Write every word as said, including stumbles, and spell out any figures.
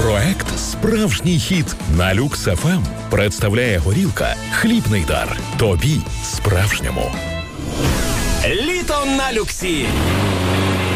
Проект «Справжній хіт» на Люкс еф ем представляє горілка «Хлібний дар». Тобі справжньому. Літо на Люксі.